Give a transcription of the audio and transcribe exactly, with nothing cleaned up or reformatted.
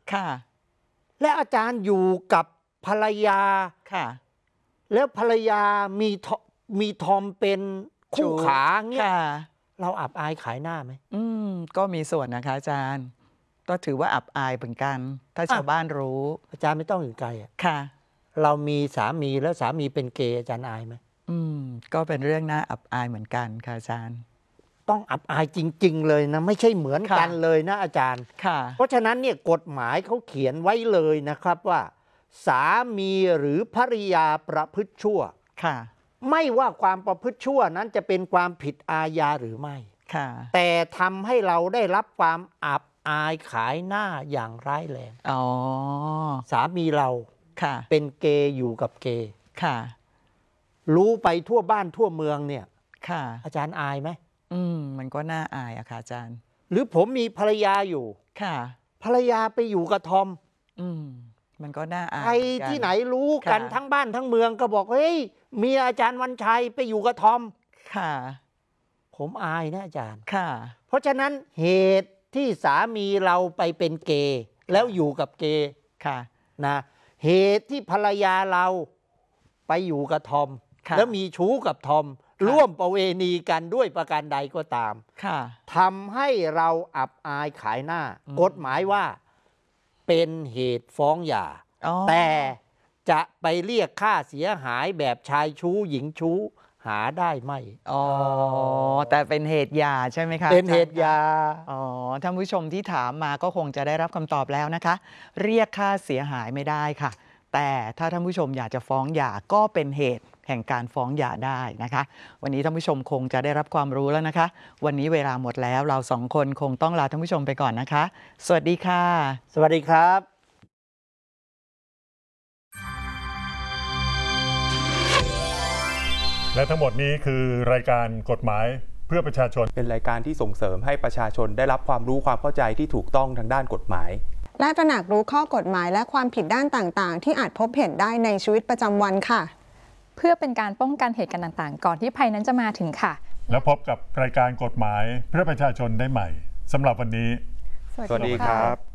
ค่ะและอาจารย์อยู่กับภรรยาค่ะแล้วภรรยามีมีทอมเป็นคู่ขาเงี้ยเราอับอายขายหน้าไหมอืมก็มีส่วนนะคะอาจารย์ก็ถือว่าอับอายเหมือนกันถ้าชาวบ้านรู้อาจารย์ไม่ต้องอยู่ไกลอ่ะค่ะเรามีสามีแล้วสามีเป็นเกย์อาจารย์อายไหมอืมก็เป็นเรื่องน่าอับอายเหมือนกันค่ะอาจารย์ต้องอับอายจริงๆเลยนะไม่ใช่เหมือนกันเลยนะอาจารย์เพราะฉะนั้นเนี่ยกฎหมายเขาเขียนไว้เลยนะครับว่าสามีหรือภริยาประพฤติชั่วค่ะไม่ว่าความประพฤติชั่วนั้นจะเป็นความผิดอาญาหรือไม่ค่ะแต่ทำให้เราได้รับความอับอายขายหน้าอย่างร้ายแรงอ๋อสามีเราค่ะเป็นเกย์อยู่กับเกย์ค่ะรู้ไปทั่วบ้านทั่วเมืองเนี่ยค่ะอาจารย์อายไหมอืมมันก็น่าอายอะค่ะอาจารย์หรือผมมีภรรยาอยู่ค่ะภรรยาไปอยู่กับทอมอืมมันก็น่าอายใครที่ไหนรู้กันทั้งบ้านทั้งเมืองก็บอกเฮ้ยมีอาจารย์วันชัยไปอยู่กับทอมค่ะผมอายนะอาจารย์ค่ะเพราะฉะนั้นเหตุที่สามีเราไปเป็นเกย์แล้วอยู่กับเกย์ค่ะนะเหตุที่ภรรยาเราไปอยู่กับทอมแล้วมีชู้กับทอมร่วมประเวณีกันด้วยประการใดก็ตามทำให้เราอับอายขายหน้ากฎหมายว่าเป็นเหตุฟ้องหย่าแต่จะไปเรียกค่าเสียหายแบบชายชู้หญิงชู้หาได้ไหมอ๋อแต่เป็นเหตุหย่าใช่ไหมคะเป็นเหตุหย่าอ๋อท่านผู้ชมที่ถามมาก็คงจะได้รับคำตอบแล้วนะคะเรียกค่าเสียหายไม่ได้ค่ะแต่ถ้าท่านผู้ชมอยากจะฟ้องหย่าก็เป็นเหตุแห่งการฟ้องหย่าได้นะคะวันนี้ท่านผู้ชมคงจะได้รับความรู้แล้วนะคะวันนี้เวลาหมดแล้วเราสองคนคงต้องลาท่านผู้ชมไปก่อนนะคะสวัสดีค่ะสวัสดีครับและทั้งหมดนี้คือรายการกฎหมายเพื่อประชาชนเป็นรายการที่ส่งเสริมให้ประชาชนได้รับความรู้ความเข้าใจที่ถูกต้องทางด้านกฎหมายและตระหนักรู้ข้อกฎหมายและความผิดด้านต่างๆที่อาจพบเห็นได้ในชีวิตประจำวันค่ะเพื่อเป็นการป้องกันเหตุการณ์ต่างๆก่อนที่ภัยนั้นจะมาถึงค่ะแล้วพบกับรายการกฎหมายเพื่อประชาชนได้ใหม่สำหรับวันนี้สวัสดีครับ